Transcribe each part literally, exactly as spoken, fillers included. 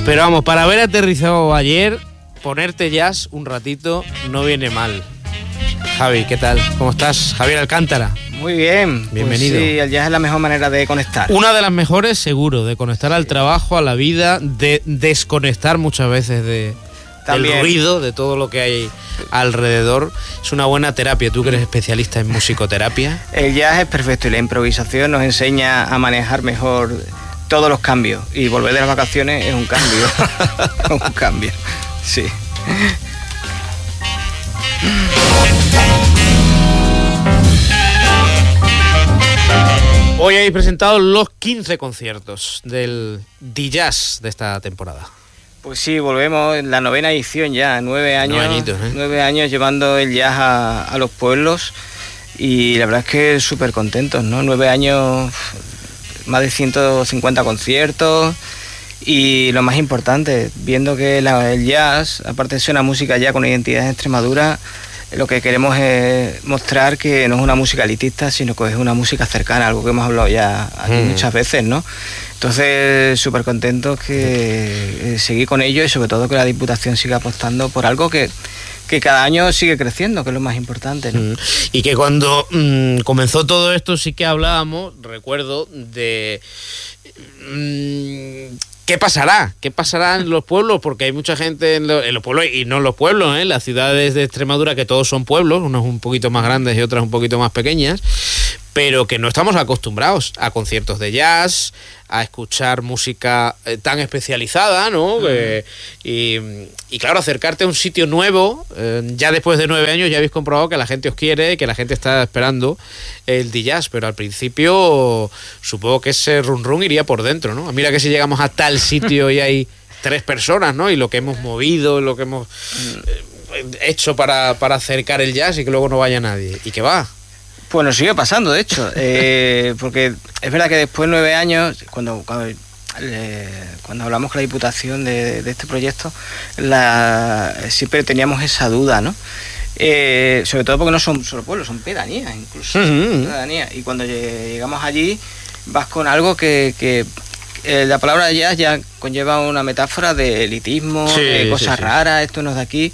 Pero vamos, para haber aterrizado ayer, ponerte jazz un ratito no viene mal. Javi, ¿qué tal? ¿Cómo estás? Javier Alcántara. Muy bien. Bienvenido. Pues sí, el jazz es la mejor manera de conectar. Una de las mejores, seguro, de conectar al trabajo, a la vida, de desconectar muchas veces de, del ruido, de todo lo que hay alrededor. Es una buena terapia. Tú que eres especialista en musicoterapia. El jazz es perfecto y la improvisación nos enseña a manejar mejor todos los cambios. Y volver de las vacaciones es un cambio. un cambio, sí. Hoy habéis presentado los quince conciertos del D-Jazz de esta temporada. Pues sí, volvemos en la novena edición ya, nueve años, nueve, añitos, ¿eh? nueve años llevando el jazz a, a los pueblos y la verdad es que súper contentos, ¿no? Nueve años, más de ciento cincuenta conciertos y lo más importante, viendo que la, el jazz, aparte de ser una música ya con identidad en Extremadura, lo que queremos es mostrar que no es una música elitista, sino que es una música cercana, algo que hemos hablado ya aquí mm. muchas veces, ¿no? Entonces, súper contentos que eh, seguir con ello y sobre todo que la Diputación siga apostando por algo que, que cada año sigue creciendo, que es lo más importante, ¿no? Mm. Y que cuando mm, comenzó todo esto sí que hablábamos, recuerdo, de... Mm, ¿Qué pasará? ¿Qué pasará en los pueblos? Porque hay mucha gente en, lo, en los pueblos, y no en los pueblos, ¿eh? Las ciudades de Extremadura, que todos son pueblos, unos un poquito más grandes y otras un poquito más pequeñas, pero que no estamos acostumbrados a conciertos de jazz, a escuchar música eh, tan especializada, ¿no? Uh-huh. Eh, y, y claro, acercarte a un sitio nuevo, eh, ya después de nueve años ya habéis comprobado que la gente os quiere, que la gente está esperando el D-Jazz, pero al principio supongo que ese run run iría por dentro, ¿no? Mira que si llegamos a tal sitio y hay tres personas, ¿no? Y lo que hemos movido, lo que hemos eh, hecho para, para acercar el jazz y que luego no vaya nadie. ¿Y qué va? Pues nos sigue pasando, de hecho, eh, porque es verdad que después de nueve años, cuando cuando, eh, cuando hablamos con la Diputación de, de este proyecto, la, siempre teníamos esa duda, ¿no? Eh, sobre todo porque no son solo pueblos, son pedanías incluso, uh-huh. son pedanías. Y cuando llegamos allí vas con algo que... que eh, la palabra jazz ya conlleva una metáfora de elitismo, sí, de cosas sí, sí. raras, esto no es de aquí.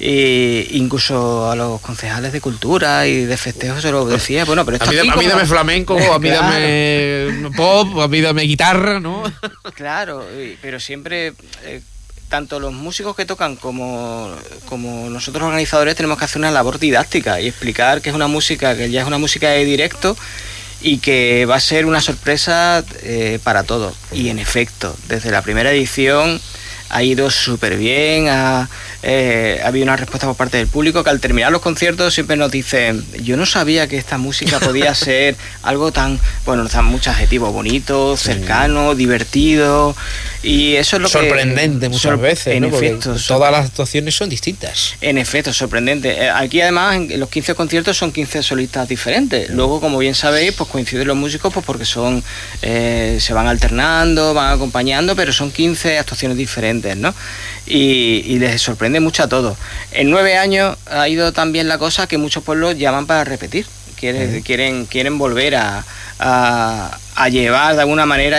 E incluso a los concejales de cultura y de festejos se lo decía, bueno, pero esto a mí, aquí a mí como... dame flamenco, a mí claro. dame pop, a mí dame guitarra, ¿no? Claro, pero siempre, eh, tanto los músicos que tocan como, como nosotros organizadores tenemos que hacer una labor didáctica y explicar que es una música, que ya es una música de directo y que va a ser una sorpresa eh, para todos. Y en efecto, desde la primera edición ha ido súper bien, ha, eh, ha habido una respuesta por parte del público que al terminar los conciertos siempre nos dicen, yo no sabía que esta música podía ser algo tan, bueno, nos dan muchos adjetivos, bonito, cercano, sí. divertido, y eso es lo sorprendente que... Sorprendente muchas sor- veces, en ¿no? efecto. Todas las actuaciones son distintas. En efecto, sorprendente. Aquí además en los quince conciertos son quince solistas diferentes. Luego, como bien sabéis, pues coinciden los músicos pues porque son eh, se van alternando, van acompañando, pero son quince actuaciones diferentes, ¿no? Y, y les sorprende mucho a todos. En nueve años ha ido también la cosa que muchos pueblos llaman para repetir. Quieren, uh-huh. quieren, quieren volver a, a, a llevar de alguna manera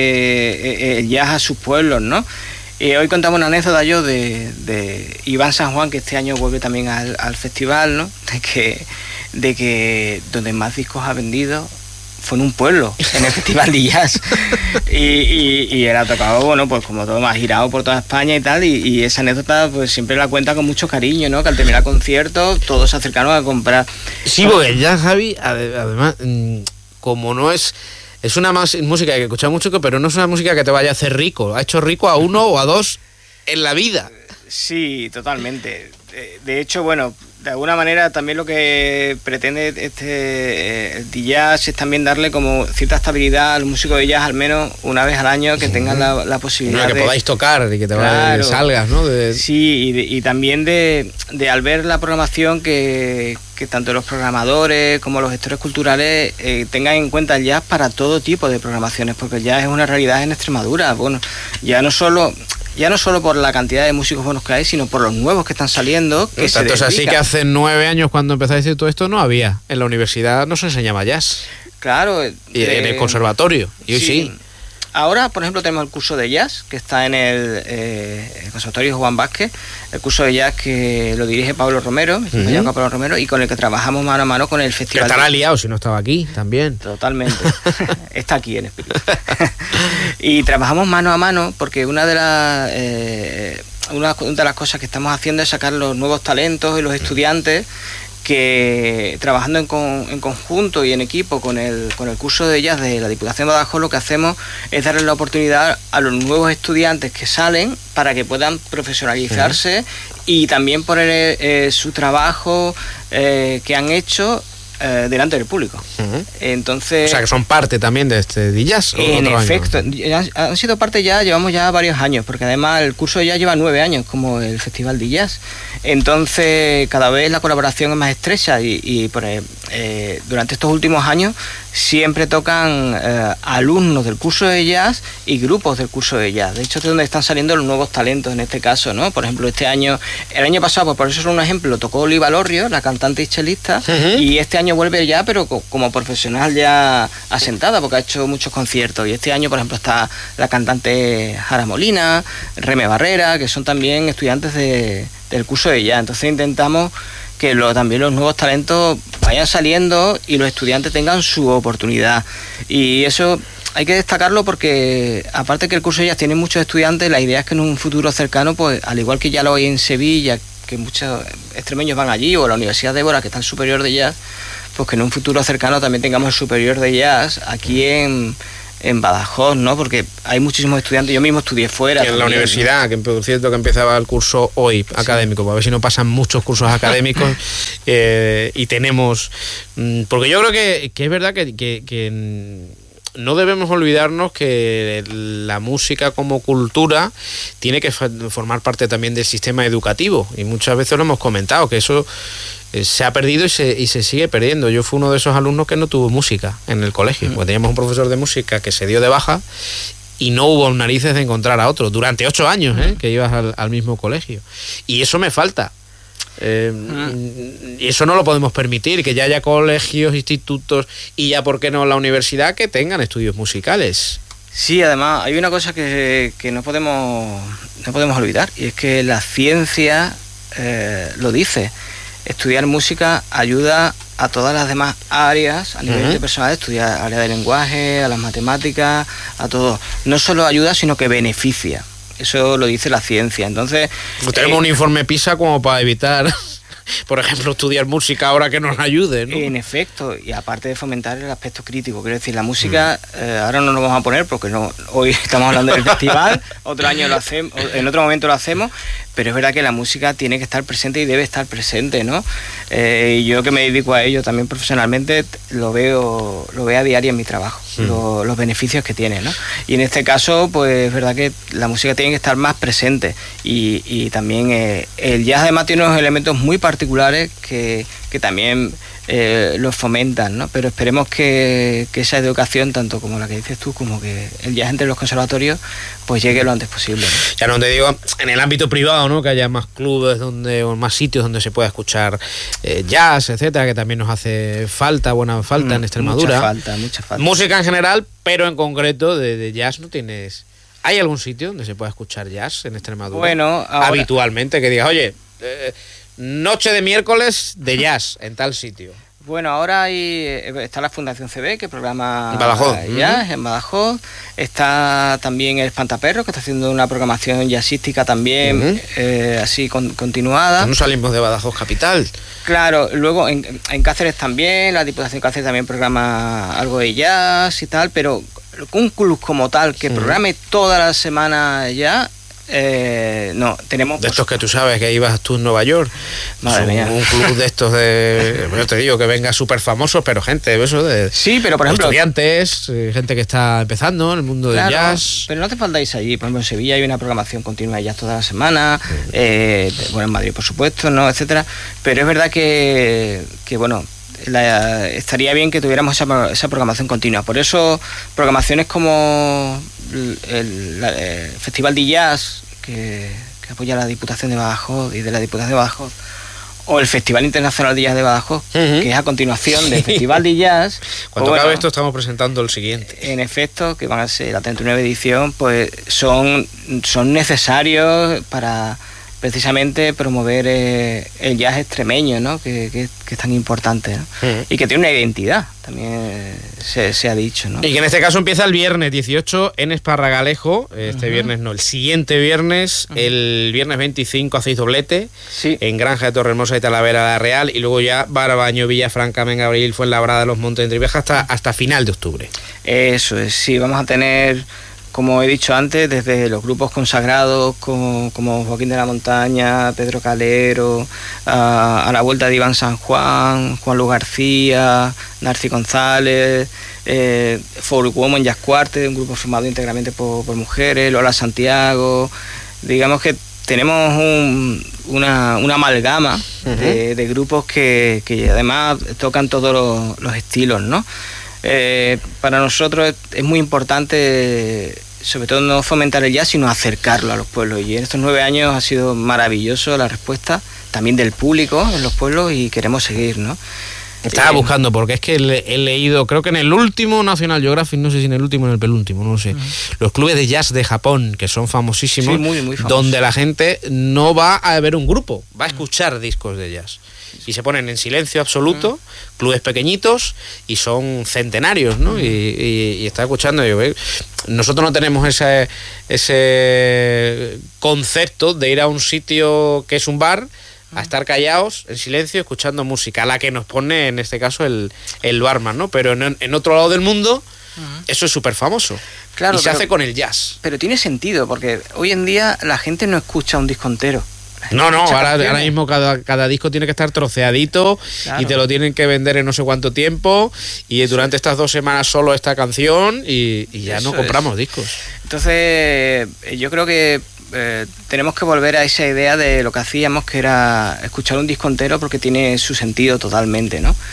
ese el jazz a sus pueblos, ¿no? Y hoy contamos una anécdota yo de, de Iván San Juan, que este año vuelve también al, al festival, ¿no? De que, de que donde más discos ha vendido fue en un pueblo, en el Festival de Jazz. Y, y, y él ha tocado, bueno, pues como todo, más girado por toda España y tal, y, y esa anécdota pues siempre la cuenta con mucho cariño, ¿no? Que al terminar el concierto todos se acercaron a comprar. Sí, porque el jazz, Javi, además, como no es... Es una más, música que escuchas mucho, pero no es una música que te vaya a hacer rico. Ha hecho rico a uno o a dos en la vida. Sí, totalmente. De, de hecho, bueno, de alguna manera también lo que pretende este eh, el jazz es también darle como cierta estabilidad al músico de jazz, al menos una vez al año, que sí. tengan la, la posibilidad no, que de... podáis tocar y que te claro, vaya, salgas, ¿no? De... Sí, y, de, y también de, de al ver la programación que, que tanto los programadores como los gestores culturales eh, tengan en cuenta el jazz para todo tipo de programaciones, porque el jazz es una realidad en Extremadura. Bueno, ya no solo... Ya no solo por la cantidad de músicos buenos que hay, sino por los nuevos que están saliendo. Que se tanto es así que hace nueve años cuando empezáis todo esto no había. En la universidad no se enseñaba jazz. Claro. Y eh, en el conservatorio. Y hoy sí. sí. ahora, por ejemplo, tenemos el curso de jazz, que está en el, eh, el Conservatorio Juan Vázquez, el curso de jazz que lo dirige Pablo Romero, mi compañero uh-huh. Pablo Romero, y con el que trabajamos mano a mano con el festival. Que estará liado si no estaba aquí también. Totalmente. Está aquí en espíritu. Y trabajamos mano a mano porque una de las eh, una de las cosas que estamos haciendo es sacar los nuevos talentos y los estudiantes que trabajando en, con, en conjunto y en equipo con el, con el curso de jazz de la Diputación de Badajoz, lo que hacemos es darle la oportunidad a los nuevos estudiantes que salen para que puedan profesionalizarse uh-huh. y también poner eh, su trabajo eh, que han hecho eh, delante del público. Uh-huh. Entonces, o sea, que son parte también de este de jazz. En efecto, han, han sido parte ya, llevamos ya varios años, porque además el curso ya lleva nueve años como el Festival de Jazz. Entonces, cada vez la colaboración es más estrecha y, y por, eh, durante estos últimos años siempre tocan eh, alumnos del curso de jazz y grupos del curso de jazz. De hecho, es de donde están saliendo los nuevos talentos en este caso, ¿no? Por ejemplo, este año, el año pasado, pues por eso es un ejemplo, tocó Oliva Lorrio, la cantante y chelista, uh-huh. y este año vuelve ya, pero co- como profesional ya asentada, porque ha hecho muchos conciertos. Y este año, por ejemplo, está la cantante Jara Molina, Reme Barrera, que son también estudiantes de, del curso de jazz. Entonces intentamos que lo, también los nuevos talentos vayan saliendo y los estudiantes tengan su oportunidad. Y eso hay que destacarlo porque, aparte que el curso de jazz tiene muchos estudiantes, la idea es que en un futuro cercano, pues al igual que ya lo hay en Sevilla, que muchos extremeños van allí, o la Universidad de Évora, que está el superior de jazz, pues que en un futuro cercano también tengamos el superior de jazz aquí en... en Badajoz, ¿no? Porque hay muchísimos estudiantes, yo mismo estudié fuera. Y en también, la universidad, ¿no? Que por cierto que empezaba el curso hoy académico, sí. Para ver si no pasan muchos cursos académicos eh, y tenemos... Porque yo creo que, que es verdad que, que, que no debemos olvidarnos que la música como cultura tiene que formar parte también del sistema educativo, y muchas veces lo hemos comentado, que eso se ha perdido y se, y se sigue perdiendo. Yo fui uno de esos alumnos que no tuvo música en el colegio, porque teníamos un profesor de música que se dio de baja y no hubo narices de encontrar a otro durante ocho años, ¿eh? Que ibas al, al mismo colegio, y eso me falta. Eh, mm. Y eso no lo podemos permitir, que ya haya colegios, institutos y ya, ¿por qué no la universidad, que tengan estudios musicales? Sí, además hay una cosa que, que no podemos no podemos olvidar, y es que la ciencia eh, lo dice. Estudiar música ayuda a todas las demás áreas a nivel uh-huh. de personal, estudiar área de lenguaje, a las matemáticas, a todo. No solo ayuda, sino que beneficia. Eso lo dice la ciencia. Entonces, pues tenemos eh, un informe PISA como para evitar, por ejemplo, estudiar música ahora, que nos ayude, ¿no? En efecto, y aparte de fomentar el aspecto crítico, quiero decir, la música, mm. eh, ahora no nos vamos a poner porque no, hoy estamos hablando del festival, otro año lo hacemos, en otro momento lo hacemos, pero es verdad que la música tiene que estar presente y debe estar presente, ¿no? Eh, y yo, que me dedico a ello también profesionalmente, lo veo lo veo a diario en mi trabajo, mm. lo, los beneficios que tiene, ¿no? Y en este caso, pues es verdad que la música tiene que estar más presente, y, y también eh, el jazz además tiene unos elementos muy particulares que, que también eh, los fomentan, ¿no? Pero esperemos que, que esa educación, tanto como la que dices tú, como que el jazz entre los conservatorios, pues llegue lo antes posible, ¿no? Ya no te digo, en el ámbito privado, ¿no? Que haya más clubes donde, o más sitios donde se pueda escuchar eh, jazz, etcétera, que también nos hace falta, buena falta mm, en Extremadura. Mucha falta, mucha falta. Música en general, pero en concreto de, de jazz no tienes... ¿Hay algún sitio donde se pueda escuchar jazz en Extremadura? Bueno, ahora... habitualmente, que digas, oye... Eh, noche de miércoles de jazz en tal sitio. Bueno, ahora hay, está la Fundación C B, que programa Badajoz. jazz uh-huh. en Badajoz. Está también el Espantaperros, que está haciendo una programación jazzística también, uh-huh. eh, así con, continuada. No salimos de Badajoz capital. Claro, luego en, en Cáceres también, la Diputación de Cáceres también programa algo de jazz y tal, pero un club como tal que uh-huh. programe toda la semana jazz, Eh, no, tenemos... De estos que tú sabes que ibas tú en Nueva York. Madre mía. Un club de estos de... Yo te digo que venga súper famosos, pero gente de eso de... Sí, pero por ejemplo... Estudiantes, gente que está empezando en el mundo claro, del jazz. Pero no te faltáis allí. Por ejemplo, en Sevilla hay una programación continua de jazz toda la semana. Eh, bueno, en Madrid, por supuesto, ¿no? Etcétera. Pero es verdad que, que bueno... La, estaría bien que tuviéramos esa, esa programación continua. Por eso programaciones como el, el, el Festival de Jazz que, que apoya la Diputación de Badajoz y de la Diputación de Badajoz, o el Festival Internacional de Jazz de Badajoz, uh-huh. que es a continuación del Festival de Jazz. Cuando pues, acabe bueno, esto estamos presentando el siguiente. En efecto, que van a ser la treinta y nueva edición, pues son, son necesarios para precisamente promover eh, el jazz extremeño, ¿no? que, que, que es tan importante, ¿no? Uh-huh. Y que tiene una identidad, también eh, se, se ha dicho, ¿no? Y que en este caso empieza el viernes dieciocho en Esparragalejo, este uh-huh. viernes no, el siguiente viernes, uh-huh. el viernes veinticinco hacéis doblete, sí. en Granja de Torrehermosa y Talavera la Real, y luego ya Barabaño, Villafranca, Mengabril, Fuenlabrada, Los Montes de Entrevieja hasta, hasta final de octubre. Eso es, sí, vamos a tener, como he dicho antes, desde los grupos consagrados como, como Joaquín de la Montaña, Pedro Calero, a, a la vuelta de Iván San Juan, Juan Luis García, Narci González, eh, For Women Jazz Quartet, un grupo formado íntegramente por, por mujeres, Lola Santiago. Digamos que tenemos un, una, una amalgama uh-huh. de, de grupos que, que además tocan todos los, los estilos, ¿no? Eh, para nosotros es, es muy importante, sobre todo no fomentar el jazz, sino acercarlo a los pueblos, y en estos nueve años ha sido maravilloso la respuesta también del público en los pueblos, y queremos seguir, ¿no? Estaba eh, buscando, porque es que he, he leído, creo que en el último National Geographic, no sé si en el último o en el penúltimo, no sé, uh-huh. los clubes de jazz de Japón, que son famosísimos, sí, muy, muy famosos, donde la gente no va a ver un grupo, va a escuchar uh-huh. discos de jazz. Y se ponen en silencio absoluto, uh-huh. clubes pequeñitos, y son centenarios, ¿no? Uh-huh. Y, y, y está escuchando, yo veo, nosotros no tenemos ese, ese concepto de ir a un sitio que es un bar, a estar callados, en silencio, escuchando música, la que nos pone en este caso el, el barman, ¿no? Pero en, en otro lado del mundo, uh-huh. eso es súper famoso. Claro, y se pero, hace con el jazz. Pero tiene sentido, porque hoy en día la gente no escucha un disco entero. No, no, ahora, ahora mismo cada, cada disco tiene que estar troceadito, claro. y te lo tienen que vender en no sé cuánto tiempo, y durante estas dos semanas solo esta canción, y, y ya eso no compramos es. discos. Entonces, yo creo que eh, tenemos que volver a esa idea de lo que hacíamos, que era escuchar un disco entero, porque tiene su sentido totalmente, ¿no?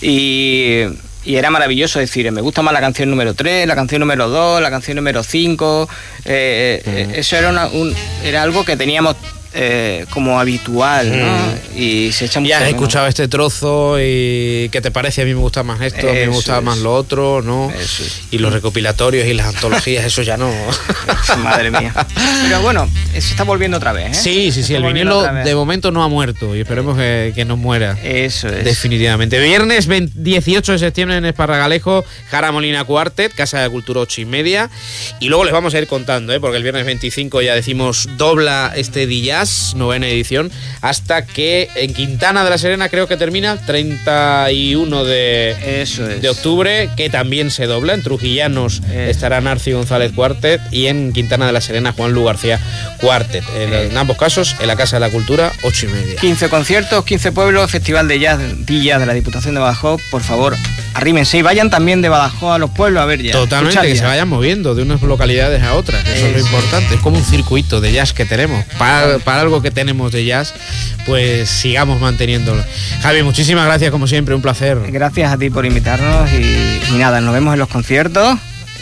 Y... Y era maravilloso decir, me gusta más la canción número tres, la canción número dos, la canción número cinco. Eh, mm. Eso era, una, un, era algo que teníamos eh, como habitual, ¿no? Mm. Y se echa mucho. Ya has escuchado este trozo y ¿qué te parece? A mí me gusta más esto, eso a mí me gusta es. más lo otro, ¿no? Eso es. Y los recopilatorios y las antologías, eso ya no. Madre mía. Pero bueno, se está volviendo otra vez, ¿eh? Sí, sí, sí, el vinilo de momento no ha muerto, y esperemos que, que no muera. Eso es. Definitivamente. Viernes dieciocho de septiembre en Esparragalejo, Jara Molina Quartet, Casa de Cultura ocho y media. Y luego les vamos a ir contando, ¿eh? Porque el viernes veinticinco ya decimos dobla este D-Jazz, novena edición, hasta que en Quintana de la Serena creo que termina treinta y uno de, Eso es. de octubre, que también se dobla. En Trujillanos es. estará Narci González Quartet, y en Quintana de la Serena Juan Luis García Quartet. En, en ambos casos en la Casa de la Cultura ocho y media. quince conciertos, quince pueblos, Festival de Jazz D-Jazz de la Diputación de Badajoz. Por favor, arrímense y vayan también de Badajoz a los pueblos a ver jazz. Totalmente, que jazz. Se vayan moviendo de unas localidades a otras, eso es, es lo importante. Es como un circuito de jazz que tenemos. Para, para algo que tenemos de jazz, pues sigamos manteniéndolo. Javi, muchísimas gracias, como siempre, un placer. Gracias a ti por invitarnos, y, y nada, nos vemos en los conciertos.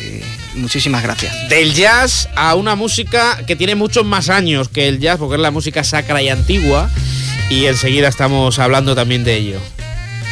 Y muchísimas gracias. Del jazz a una música que tiene muchos más años que el jazz, porque es la música sacra y antigua, y enseguida estamos hablando también de ello.